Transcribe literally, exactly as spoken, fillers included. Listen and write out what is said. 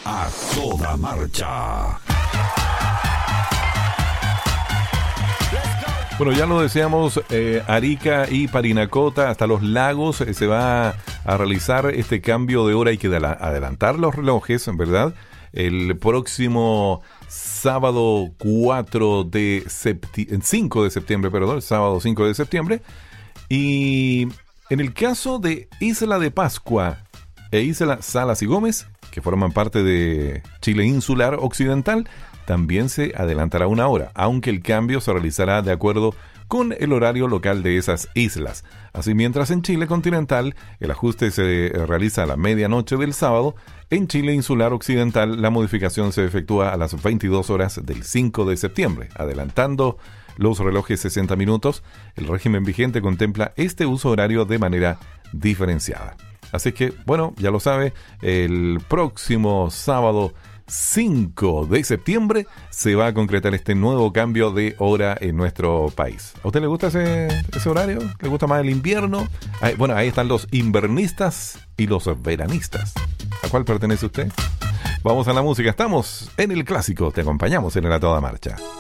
A toda marcha. Bueno, ya lo decíamos, eh, Arica y Parinacota, hasta Los Lagos, eh, se va a realizar este cambio de hora. Hay que adelantar los relojes, ¿verdad? El próximo sábado cuatro de septiembre, cinco de septiembre, perdón, sábado cinco de septiembre. Y en el caso de Isla de Pascua e Isla Salas y Gómez, que forman parte de Chile Insular Occidental, también se adelantará una hora, aunque el cambio se realizará de acuerdo con el horario local de esas islas. Así, mientras en Chile continental el ajuste se realiza a la medianoche del sábado, en Chile Insular Occidental la modificación se efectúa a las veintidós horas del cinco de septiembre, adelantando los relojes sesenta minutos. El régimen vigente contempla este uso horario de manera diferenciada. Así que, bueno, ya lo sabe, el próximo sábado cinco de septiembre se va a concretar este nuevo cambio de hora en nuestro país. ¿A usted le gusta ese, ese horario? ¿Le gusta más el invierno? Ahí, bueno, ahí están los invernistas y los veranistas. ¿A cuál pertenece usted? Vamos a la música. Estamos en el clásico. Te acompañamos en el A Toda Marcha.